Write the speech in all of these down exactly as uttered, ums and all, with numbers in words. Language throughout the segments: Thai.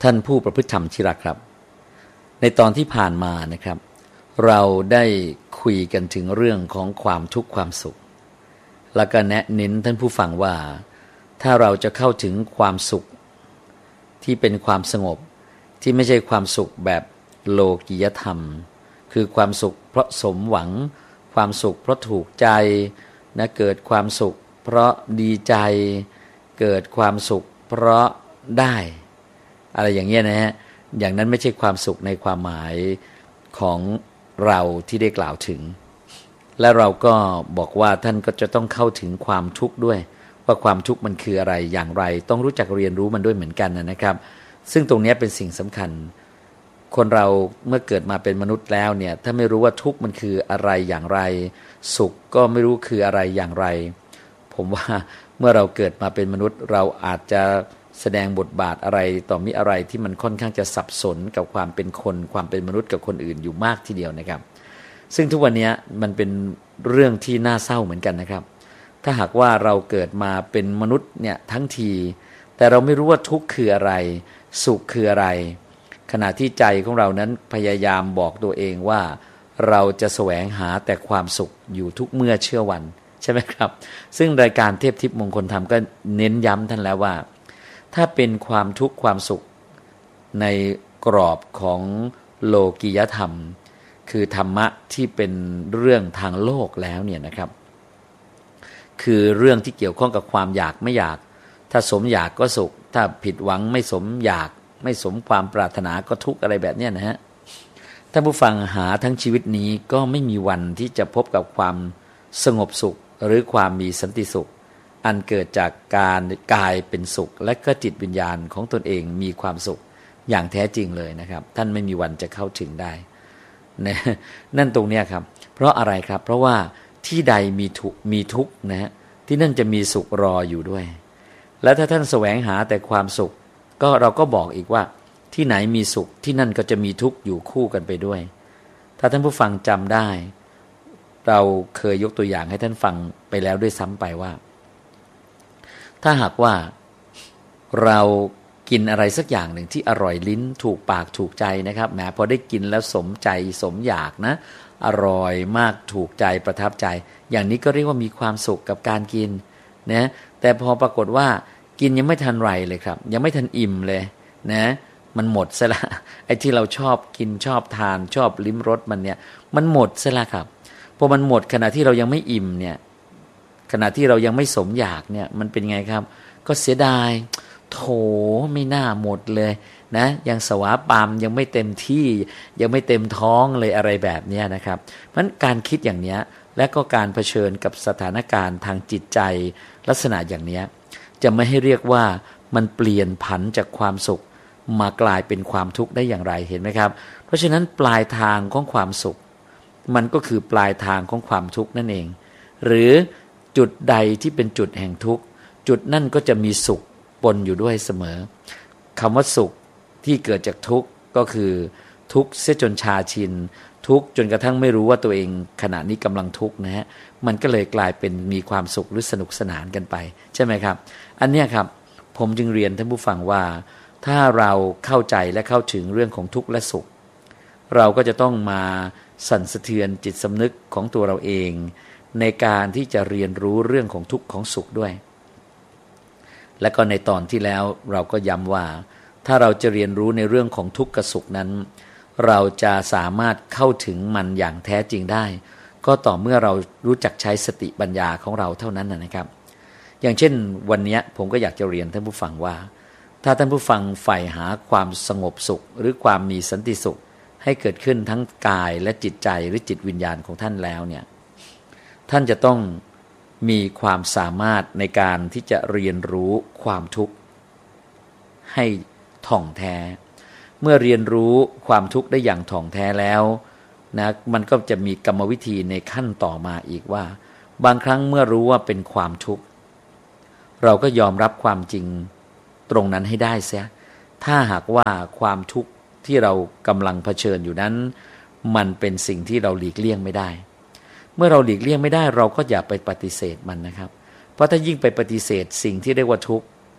ท่านผู้ประพฤติธรรมที่รักครับในตอนที่ผ่านมานะครับเราได้คุยกันถึงเรื่องของความทุกข์ความสุขแล้วก็แนะเน้นท่านผู้ฟังว่าถ้าเราจะเข้าถึงความสุขที่เป็นความสงบที่ไม่ใช่ความสุขแบบโลกียธรรมคือความสุขเพราะสมหวังความสุขเพราะถูกใจนะเกิดความสุขเพราะดีใจเกิดความสุขเพราะได้อะไรอย่างเงี้ยนะฮะอย่างนั้นไม่ใช่ความสุขในความหมายของเราที่ได้กล่าวถึงและเราก็บอกว่าท่านก็จะต้องเข้าถึงความทุกข์ด้วยว่าความทุกข์มันคืออะไรอย่างไรต้องรู้จักเรียนรู้มันด้วยเหมือนกันนะครับซึ่งตรงนี้เป็นสิ่งสำคัญคนเราเมื่อเกิดมาเป็นมนุษย์แล้วเนี่ยถ้าไม่รู้ว่าทุกข์มันคืออะไรอย่างไรสุขก็ไม่รู้คืออะไรอย่างไรผมว่าเมื่อเราเกิดมาเป็นมนุษย์เราอาจจะแสดงบทบาทอะไรต่อมีอะไรที่มันค่อนข้างจะสับสนกับความเป็นคนความเป็นมนุษย์กับคนอื่นอยู่มากทีเดียวนะครับซึ่งทุกวันนี้มันเป็นเรื่องที่น่าเศร้าเหมือนกันนะครับถ้าหากว่าเราเกิดมาเป็นมนุษย์เนี่ยทั้งทีแต่เราไม่รู้ว่าทุกข์คืออะไรสุขคืออะไรขณะที่ใจของเรานั้นพยายามบอกตัวเองว่าเราจะแสวงหาแต่ความสุขอยู่ทุกเมื่อเชื่อวันใช่ไหมครับซึ่งรายการเทพทิพย์มงคลธรรมก็เน้นย้ำท่านแล้วว่าถ้าเป็นความทุกข์ความสุขในกรอบของโลกียธรรมคือธรรมะที่เป็นเรื่องทางโลกแล้วเนี่ยนะครับคือเรื่องที่เกี่ยวข้องกับความอยากไม่อยากถ้าสมอยากก็สุขถ้าผิดหวังไม่สมอยากไม่สมความปรารถนาก็ทุกข์อะไรแบบนี้นะฮะท่านผู้ฟังหาทั้งชีวิตนี้ก็ไม่มีวันที่จะพบกับความสงบสุขหรือความมีสันติสุขอันเกิดจากการกายเป็นสุขและก็จิตวิญญาณของตนเองมีความสุขอย่างแท้จริงเลยนะครับท่านไม่มีวันจะเข้าถึงได้นะนั่นตรงเนี้ยครับเพราะอะไรครับเพราะว่าที่ใดมีทุกมีทุกข์นะฮะที่นั่นจะมีสุขรออยู่ด้วยและถ้าท่านแสวงหาแต่ความสุขก็เราก็บอกอีกว่าที่ไหนมีสุขที่นั่นก็จะมีทุกข์อยู่คู่กันไปด้วยถ้าท่านผู้ฟังจำได้เราเคยยกตัวอย่างให้ท่านฟังไปแล้วด้วยซ้ำไปว่าถ้าหากว่าเรากินอะไรสักอย่างหนึ่งที่อร่อยลิ้นถูกปากถูกใจนะครับแหมพอได้กินแล้วสมใจสมอยากนะอร่อยมากถูกใจประทับใจอย่างนี้ก็เรียกว่ามีความสุขกับการกินนะแต่พอปรากฏว่ากินยังไม่ทันไรเลยครับยังไม่ทันอิ่มเลยนะมันหมดซะละไอ้ที่เราชอบกินชอบทานชอบลิ้มรสมันเนี่ยมันหมดซะละครับพอมันหมดขณะที่เรายังไม่อิ่มเนี่ยขณะที่เรายังไม่สมอยากเนี่ยมันเป็นไงครับก็เสียดายโถไม่น่าหมดเลยนะยังสวาปามยังไม่เต็มที่ยังไม่เต็มท้องเลยอะไรแบบนี้นะครับเพราะฉะนั้นการคิดอย่างนี้และก็การเผชิญกับสถานการณ์ทางจิตใจลักษณะอย่างนี้จะไม่ให้เรียกว่ามันเปลี่ยนผันจากความสุขมากลายเป็นความทุกข์ได้อย่างไรเห็นไหมครับเพราะฉะนั้นปลายทางของความสุขมันก็คือปลายทางของความทุกข์นั่นเองหรือจุดใดที่เป็นจุดแห่งทุกข์จุดนั่นก็จะมีสุขปนอยู่ด้วยเสมอคำว่าสุขที่เกิดจากทุกข์ก็คือทุกข์เสียจนชาชินทุกข์จนกระทั่งไม่รู้ว่าตัวเองขณะนี้กำลังทุกข์นะฮะมันก็เลยกลายเป็นมีความสุขหรือสนุกสนานกันไปใช่ไหมครับอันเนี้ยครับผมจึงเรียนท่านผู้ฟังว่าถ้าเราเข้าใจและเข้าถึงเรื่องของทุกข์และสุขเราก็จะต้องมาสั่นสะเทือนจิตสำนึกของตัวเราเองในการที่จะเรียนรู้เรื่องของทุกข์ของสุขด้วยและก็ในตอนที่แล้วเราก็ย้ำว่าถ้าเราจะเรียนรู้ในเรื่องของทุกข์กับสุขนั้นเราจะสามารถเข้าถึงมันอย่างแท้จริงได้ก็ต่อเมื่อเรารู้จักใช้สติปัญญาของเราเท่านั้นนะครับอย่างเช่นวันนี้ผมก็อยากจะเรียนท่านผู้ฟังว่าถ้าท่านผู้ฟังใฝ่หาความสงบสุขหรือความมีสันติสุขให้เกิดขึ้นทั้งกายและจิตใจหรือจิตวิญญาณของท่านแล้วเนี่ยท่านจะต้องมีความสามารถในการที่จะเรียนรู้ความทุกข์ให้ถ่องแท้เมื่อเรียนรู้ความทุกข์ได้อย่างถ่องแท้แล้วนะมันก็จะมีกรรมวิธีในขั้นต่อมาอีกว่าบางครั้งเมื่อรู้ว่าเป็นความทุกข์เราก็ยอมรับความจริงตรงนั้นให้ได้เสียถ้าหากว่าความทุกข์ที่เรากำลังเผชิญอยู่นั้นมันเป็นสิ่งที่เราหลีกเลี่ยงไม่ได้เมื่อเราหลีกเลี่ยงไม่ได้เราก็อย่าไปปฏิเสธมันนะครับเพราะถ้ายิ่งไปปฏิเสธสิ่งที่เรียกว่าทุกข์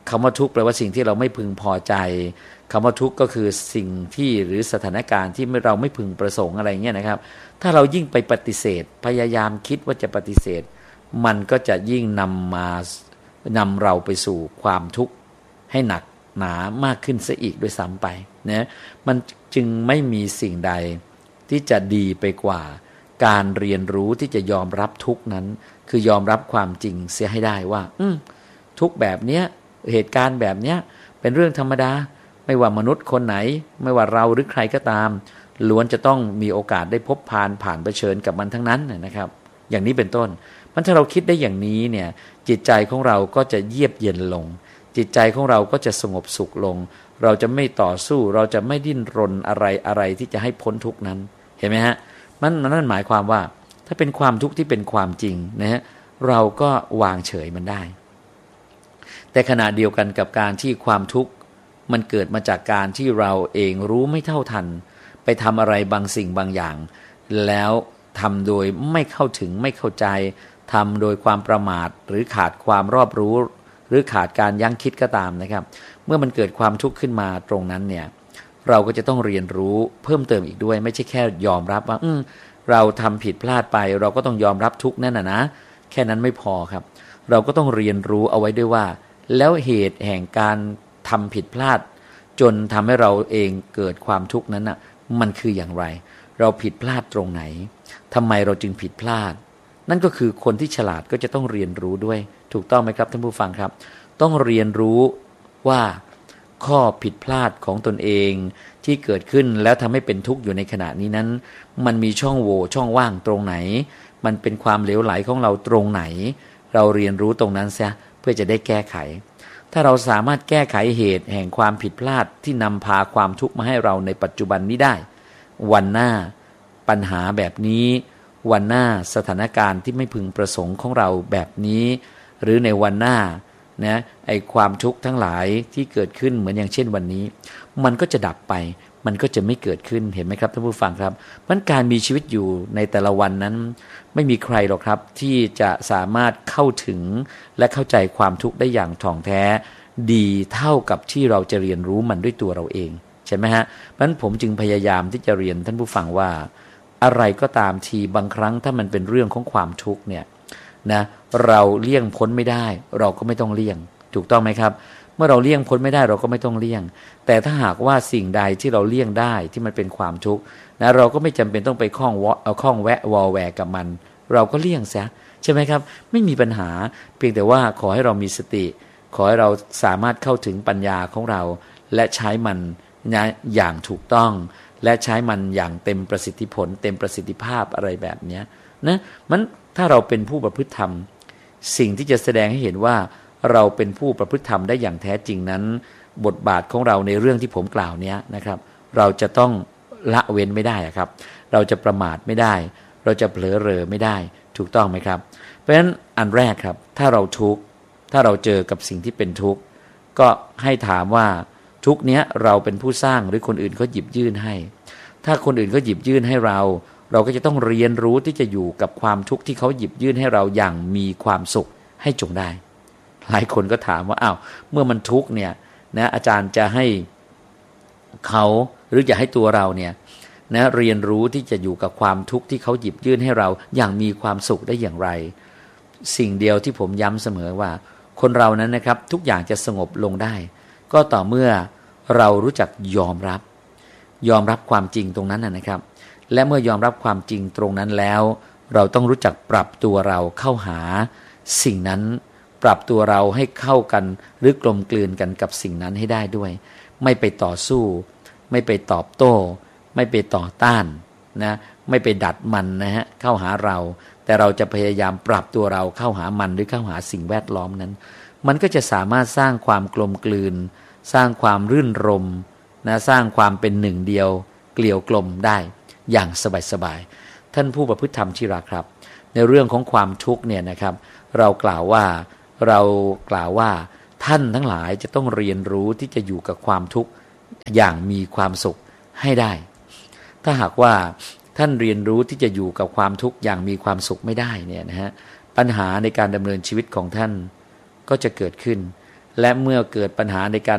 คำว่าทุกข์แปลว่าสิ่งที่เราไม่พึงพอใจคำว่าทุกข์ก็คือสิ่งที่หรือสถานการณ์ที่เราไม่พึงประสงค์อะไรเงี้ยนะครับถ้าเรายิ่งไปปฏิเสธพยายามคิดว่าจะปฏิเสธมันก็จะยิ่งนำมานำเราไปสู่ความทุกข์ให้หนักหนามากขึ้นซะอีกด้วยซ้ำไปนะมันจึงไม่มีสิ่งใดที่จะดีไปกว่าการเรียนรู้ที่จะยอมรับทุกข์นั้นคือยอมรับความจริงเสียให้ได้ว่าอืมทุกข์แบบเนี้ยเหตุการณ์แบบเนี้ยเป็นเรื่องธรรมดาไม่ว่ามนุษย์คนไหนไม่ว่าเราหรือใครก็ตามล้วนจะต้องมีโอกาสได้พบผ่านผ่านเผชิญกับมันทั้งนั้นนะครับอย่างนี้เป็นต้นมันถ้าเราคิดได้อย่างนี้เนี่ยจิตใจของเราก็จะเยือกเย็นลงจิตใจของเราก็จะสงบสุขลงเราจะไม่ต่อสู้เราจะไม่ดิ้นรนอะไรอะไรที่จะให้พ้นทุกข์นั้นเห็นไหมฮะมันนั่นหมายความว่าถ้าเป็นความทุกข์ที่เป็นความจริงนะฮะเราก็วางเฉยมันได้แต่ขณะเดียวกันกับการที่ความทุกข์มันเกิดมาจากการที่เราเองรู้ไม่เท่าทันไปทำอะไรบางสิ่งบางอย่างแล้วทำโดยไม่เข้าถึงไม่เข้าใจทำโดยความประมาทหรือขาดความรอบรู้หรือขาดการยั้งคิดก็ตามนะครับเมื่อมันเกิดความทุกข์ขึ้นมาตรงนั้นเนี่ยเราก็จะต้องเรียนรู้เพิ่มเติมอีกด้วยไม่ใช่แค่ยอมรับว่าเราทำผิดพลาดไปเราก็ต้องยอมรับทุกข์นั่นนะนะแค่นั้นไม่พอครับเราก็ต้องเรียนรู้เอาไว้ด้วยว่าแล้วเหตุแห่งการทำผิดพลาดจนทำให้เราเองเกิดความทุกข์นั้นน่ะมันคืออย่างไรเราผิดพลาดตรงไหนทำไมเราจึงผิดพลาดนั่นก็คือคนที่ฉลาดก็จะต้องเรียนรู้ด้วยถูกต้องไหมครับท่านผู้ฟังครับต้องเรียนรู้ว่าข้อผิดพลาดของตนเองที่เกิดขึ้นแล้วทำให้เป็นทุกข์อยู่ในขณะนี้นั้นมันมีช่องโหว่ช่องว่างตรงไหนมันเป็นความเหลวไหลของเราตรงไหนเราเรียนรู้ตรงนั้นซะเพื่อจะได้แก้ไขถ้าเราสามารถแก้ไขเหตุแห่งความผิดพลาดที่นำพาความทุกข์มาให้เราในปัจจุบันนี้ได้วันหน้าปัญหาแบบนี้วันหน้าสถานการณ์ที่ไม่พึงประสงค์ของเราแบบนี้หรือในวันหน้านะไอ้ความทุกข์ทั้งหลายที่เกิดขึ้นเหมือนอย่างเช่นวันนี้มันก็จะดับไปมันก็จะไม่เกิดขึ้นเห็นไหมครับท่านผู้ฟังครับมันการมีชีวิตอยู่ในแต่ละวันนั้นไม่มีใครหรอกครับที่จะสามารถเข้าถึงและเข้าใจความทุกข์ได้อย่างถ่องแท้ดีเท่ากับที่เราจะเรียนรู้มันด้วยตัวเราเองใช่ไหมฮะเพราะฉะนั้นผมจึงพยายามที่จะเรียนท่านผู้ฟังว่าอะไรก็ตามทีบางครั้งถ้ามันเป็นเรื่องของความทุกข์เนี่ยนะเราเลี่ยงพ้นไม่ได้เราก็ไม่ต้องเลี่ยงถูกต้องไหมครับเมื่อเราเลี่ยงพ้นไม่ได้เราก็ไม่ต้องเลี่ยงแต่ถ้าหากว่าสิ่งใดที่เราเลี่ยงได้ที่มันเป็นความทุกข์นะเราก็ไม่จำเป็นต้องไปข้องวะเอาข้องแวะวอแวกับมันเราก็เลี่ยงซะใช่ไหมครับไม่มีปัญหาเพียงแต่ว่าขอให้เรามีสติขอให้เราสามารถเข้าถึงปัญญาของเราและใช้มันนะอย่างถูกต้องและใช้มันอย่างเต็มประสิทธิผลเต็มประสิทธิภาพอะไรแบบนี้นะมันถ้าเราเป็นผู้ประพฤติธรรมสิ่งที่จะแสดงให้เห็นว่าเราเป็นผู้ประพฤติธรรมได้อย่างแท้จริงนั้นบทบาทของเราในเรื่องที่ผมกล่าวนี้นะครับเราจะต้องละเว้นไม่ได้ครับเราจะประมาทไม่ได้เราจะเผลอเรอไม่ได้ถูกต้องไหมครับเพราะฉะนั้นอันแรกครับถ้าเราทุกข์ถ้าเราเจอกับสิ่งที่เป็นทุกข์ก็ให้ถามว่าทุกข์เนี้ยเราเป็นผู้สร้างหรือคนอื่นเขาหยิบยื่นให้ถ้าคนอื่นเขาหยิบยื่นให้เราเราก็จะต้องเรียนรู้ที่จะอยู่กับความทุกข์ที่เขาหยิบยื่นให้เราอย่างมีความสุขให้จงได้หลายคนก็ถามว่าอ้าวเมื่อมันทุกข์เนี่ยนะอาจารย์จะให้เขาหรือจะให้ตัวเราเนี่ยนะเรียนรู้ที่จะอยู่กับความทุกข์ที่เขาหยิบยื่นให้เราอย่างมีความสุขได้อย่างไรสิ่งเดียวที่ผมย้ำเสมอว่าคนเรานั้นนะครับทุกอย่างจะสงบลงได้ก็ต่อเมื่อเรารู้จักยอมรับยอมรับความจริงตรงนั้นนะครับและเมื่อยอมรับความจริงตรงนั้นแล้วเราต้องรู้จักปรับตัวเราเข้าหาสิ่งนั้นปรับตัวเราให้เข้ากันหรือกลมกลืนกันกับสิ่งนั้นให้ได้ด้วยไม่ไปต่อสู้ไม่ไปตอบโต้ไม่ไปต่อต้านนะไม่ไปดัดมันนะฮะเข้าหาเราแต่เราจะพยายามปรับตัวเราเข้าหามันหรือเข้าหาสิ่งแวดล้อมนั้นมันก็จะสามารถสร้างความกลมกลืนสร้างความรื่นรมนะสร้างความเป็นหนึ่งเดียวเกลียวกลมได้อย่างสบายๆท่านผู้ประพฤติธรรมที่รักครับในเรื่องของความทุกข์เนี่ยนะครับเรากล่าวว่าเรากล่าวว่าท่านทั้งหลายจะต้องเรียนรู้ที่จะอยู่กับความทุกข์อย่างมีความสุขให้ได้ถ้าหากว่าท่านเรียนรู้ที่จะอยู่กับความทุกข์อย่างมีความสุขไม่ได้เนี่ยนะฮะปัญหาในการดำเนินชีวิตของท่านก็จะเกิดขึ้นและเมื่อเกิดปัญหาในการ